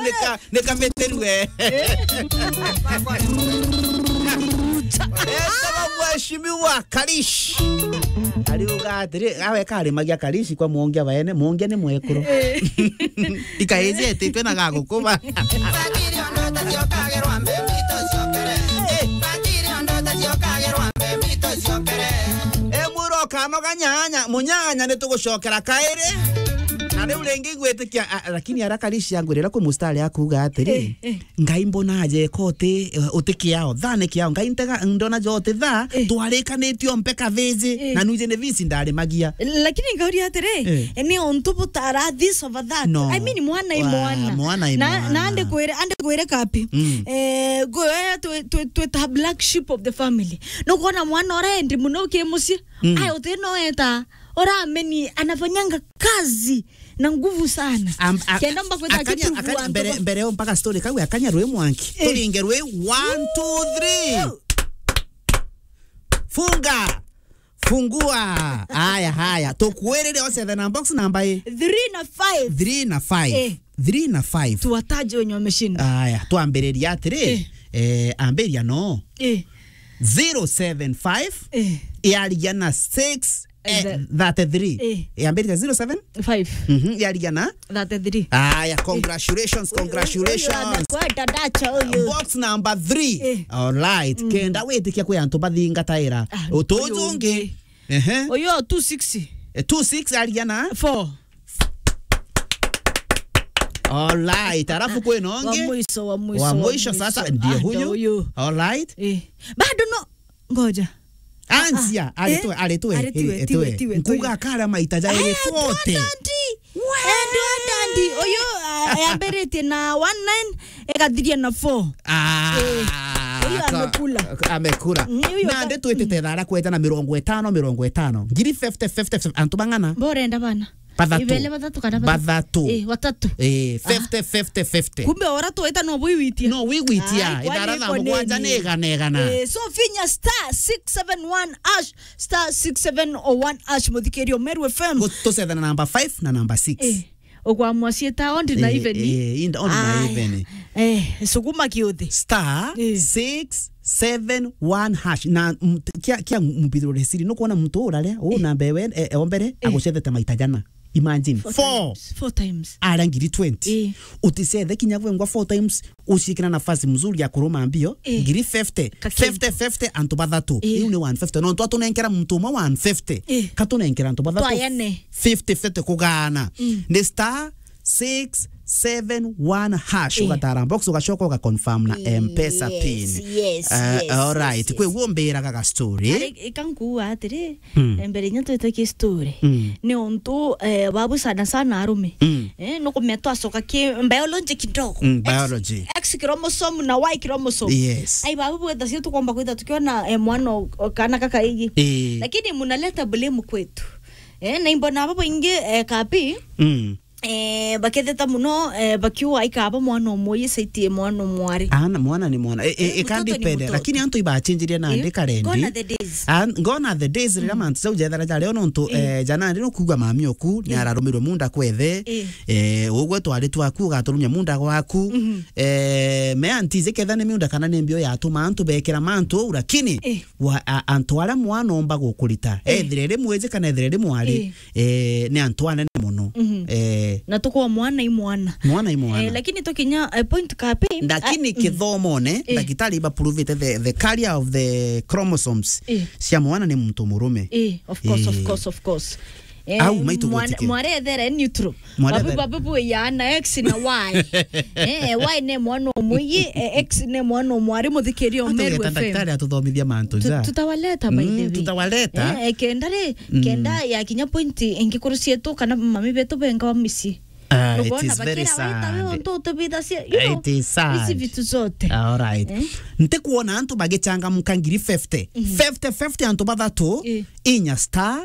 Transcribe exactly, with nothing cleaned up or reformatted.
nika nika veterwe Esta mheshimiwa Kalish aliuga dire awe kale magia Kalish kwa muongea baene muongea ni mwekuro ikaezi etitwe na gago kuba Emuro kano ganyanya munyanya nitugucokera kaire na leo lengi gwetikia lakini harakalishi yangu rera ko mustari akuga atiri ngai mbona aje kote utikiao thane kiao ngai ntega ndona jote tha twarekanetio mpeka vezi na nuje ne visi ndare magia lakini ngauri atiri ni ontubu tara this over that I mean mwana i mwana na na ande kwere ande kwere kapi eh go to to to black sheep of the family no kuona mwana ora endi muno ke musi ayo teno eta ora meni anafanyanga kazi na nguvu sana kenda mba kweta kitu akanya mbere mbere mpaka story kawe akanya roe mwanki tulingerwe one two three funga fungua haya haya tokuerere ose the number box number three na five three na five three na five tuwataje wenye wameshinda haya tuambereria atire eh amberia no eh zero seven five eh yaliana six thirty-three yambirika zero seven five mhm yaliana thirty-three aya congratulations congratulations kwata dacha huyo box number three all right kenda wetikia kwa antu bathinga taira utojunge ehe oyo two sixty two six yaliana four all right alafu kwenonge wa mwisho wa mwisho wa mwisho sasa ndiye huyu all right eh bado no ngoja Ansia, aletue, aletue, aletue. Nkuga kara maitaja ele forte. Endo dandi, oyo amberete na one nine, ekadiria na four. Ah. Oyo amekula. Amekula. Na nde tuete tedara kweta na mirongo etano, mirongo etano. Ngiri fifty, fifty, antubangana. Borenda bana. Badatu. Ibele badatu kada badatu. Eh, watatu. Eh, fifty, fifty, fifty. Kumbe ora toeta no wiwitia. No wiwitia. Idara na mkwanja nega nega na. Eh, so finya star six seven one ash star six seven one ash muthikerio Meru F M. Go to number five na number six. Eh. Ogwa mwasieta ondi na even. Eh, inda ondi na even. Eh, suguma kiothe. Star six seven one hash na kia kia mpidro resiri no kuona mtu orale o namba ewe e ombere agoshethete maitajana. Imagine four, four times, four times ala ngiri twenty e. Utisethe kinyavwe ngwa four times ushikina nafasi mzuri ya kuroma mbio e. Ngiri fifty fifty fifty antu bathatu e. Iu ni one fifty no ntu atunenkera mtu ma one fifty e. Katunenkera antu bathatu fifty fifty kugana mm. Ni star six seven one hash e. Ugatara box ugashoka uga confirm na yes, M-Pesa pin yes, uh, yes, all right yes, kwe wombera kaka story ikanku atire mbere nyato etake story mm. Ni onto eh, babu sana sana arume mm. Eh no kumeto asoka ki biology kidogo mm, biology X chromosome na Y chromosome yes ai babu bweta sio tukomba kwita tukiona eh, mwana kana kaka hiki e. Lakini munaleta blame kwetu eh na imbona babo inge eh, kapi mm. Eh baketheta muno eh bakiwa ikaba mwana omwe saitie mwana omwari ana mwana ni mwana e, e, e kandi pede lakini antu ibachinjirie na ndika rendi gonna the days and gonna the days rira mantu zau jethara jare ono ntu eh jana ndino kuga mami oku ni ararumirwe munda kwethe eh ugwe twari twaku gaturumya munda gwaku eh me anti zeketha ni munda kana ni mbio ya tu mantu bekera mantu lakini antu ara mwana omba gukurita ethirere mweze kana ethirere mwari eh ni antu ana muno eh na tuko mwana i mwana mwana i mwana eh, lakini tokinya uh, point kapi lakini uh, kithomo ne eh. Dakitari ba prove the the carrier of the chromosomes eh. Sia mwana ni mtu murume eh of course eh. of course of course eh, au maitu gotike mware there neutral babu babu ya na X na Y eh Y ne mwana omwe X ne mwana omwari muthikerio Meru F M daktari atuthomithia mantu za tutawaleta by the way tutawaleta eh kendare kenda ya kinya point ingikuru cietu kana mami betu benga wa misi Uh, it is very sad. It is sad. All right. Eh? Nte kuona antu bagechanga mukangiri fifty. Mm -hmm. fifty fifty antu bathatu. Eh. Inya star